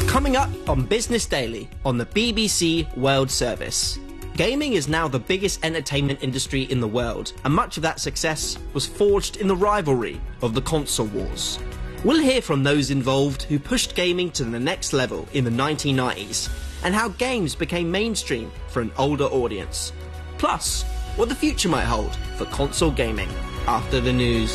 Coming up on Business Daily on the BBC World Service. Gaming is now the biggest entertainment industry in the world, and much of that success was forged in the rivalry of the console wars. We'll hear from those involved who pushed gaming to the next level in the 1990s, and how games became mainstream for an older audience. Plus, what the future might hold for console gaming after the news.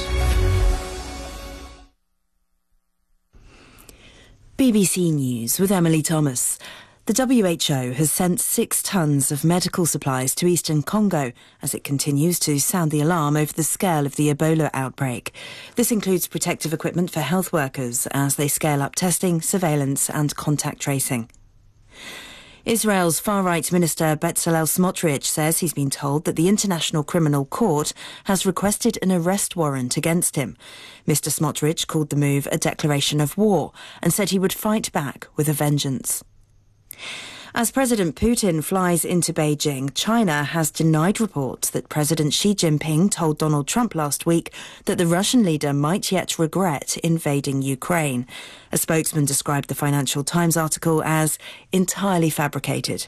BBC News with Emily Thomas. The WHO has sent 6 tons of medical supplies to eastern Congo as it continues to sound the alarm over the scale of the Ebola outbreak. This includes protective equipment for health workers as they scale up testing, surveillance and contact tracing. Israel's far-right minister Bezalel Smotrich says he's been told that the International Criminal Court has requested an arrest warrant against him. Mr. Smotrich called the move a declaration of war and said he would fight back with a vengeance. As President Putin flies into Beijing, China has denied reports that President Xi Jinping told Donald Trump last week that the Russian leader might yet regret invading Ukraine. A spokesman described the Financial Times article as entirely fabricated.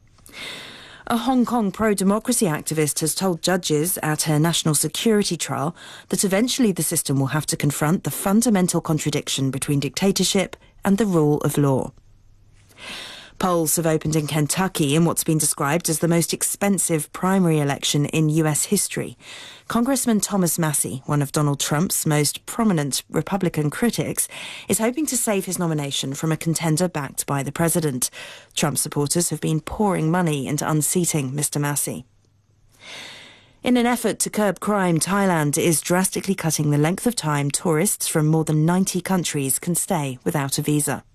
A Hong Kong pro-democracy activist has told judges at her national security trial that eventually the system will have to confront the fundamental contradiction between dictatorship and the rule of law. Polls have opened in Kentucky in what's been described as the most expensive primary election in US history. Congressman Thomas Massie, one of Donald Trump's most prominent Republican critics, is hoping to save his nomination from a contender backed by the president. Trump supporters have been pouring money into unseating Mr. Massie. In an effort to curb crime, Thailand is drastically cutting the length of time tourists from more than 90 countries can stay without a visa.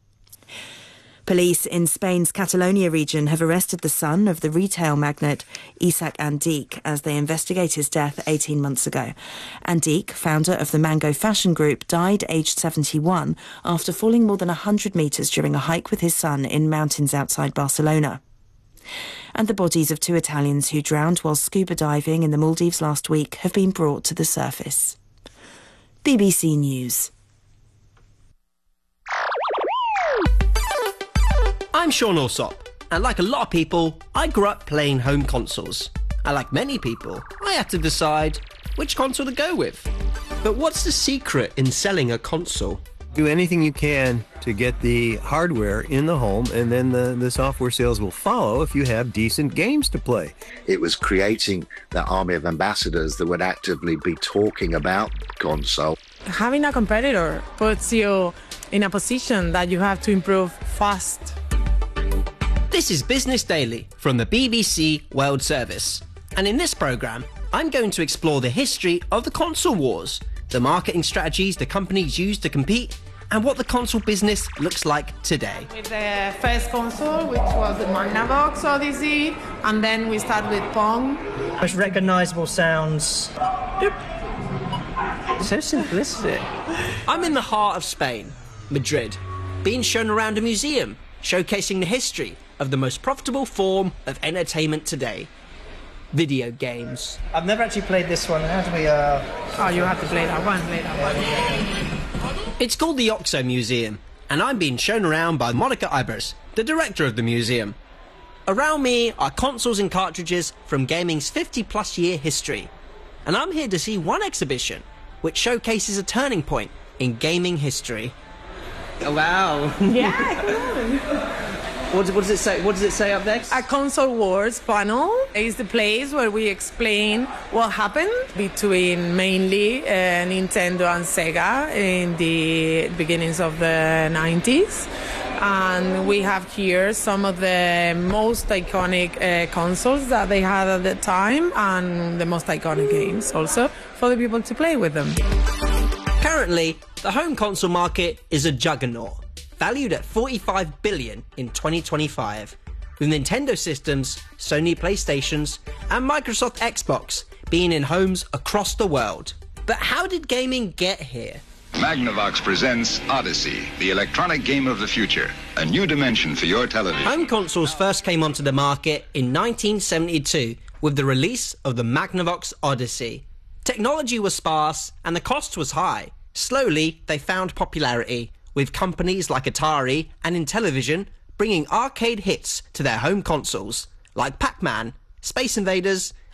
Police in Spain's Catalonia region have arrested the son of the retail magnate Isaac Andic as they investigate his death 18 months ago. Andic, founder of the Mango fashion group, died aged 71 after falling more than 100 metres during a hike with his son in mountains outside Barcelona. And the bodies of 2 Italians who drowned while scuba diving in the Maldives last week have been brought to the surface. BBC News. I'm Sean Alsop, and like a lot of people, I grew up playing home consoles. And like many people, I had to decide which console to go with. But what's the secret in selling a console? Do anything you can to get the hardware in the home, and then the software sales will follow if you have decent games to play. It was creating that army of ambassadors that would actively be talking about console. Having a competitor puts you in a position that you have to improve fast. This is Business Daily from the BBC World Service. And in this programme, I'm going to explore the history of the console wars, the marketing strategies the companies use to compete, and what the console business looks like today. With the first console, which was the Magnavox Odyssey, and then we start with Pong. Most recognisable sounds. So simplistic. I'm in the heart of Spain, Madrid, being shown around a museum, showcasing the history of the most profitable form of entertainment today, video games. I've never actually played this one. How do we... Oh, you have to play that one, It's called the Oxo Museum, and I'm being shown around by Monica Ibers, the director of the museum. Around me are consoles and cartridges from gaming's 50-plus year history, and I'm here to see one exhibition which showcases a turning point in gaming history. Oh, wow. Yeah, come on. What does it say? What does it say up next? A console wars panel is the place where we explain what happened between mainly Nintendo and Sega in the beginnings of the 90s. And we have here some of the most iconic consoles that they had at the time, and the most iconic games also for the people to play with them. Currently, the home console market is a juggernaut, valued at $45 billion in 2025, with Nintendo systems, Sony PlayStations, and Microsoft Xbox being in homes across the world. But how did gaming get here? Magnavox presents Odyssey, the electronic game of the future, a new dimension for your television. Home consoles first came onto the market in 1972 with the release of the Magnavox Odyssey. Technology was sparse and the cost was high. Slowly, they found popularity, with companies like Atari and Intellivision bringing arcade hits to their home consoles, like Pac-Man, Space Invaders,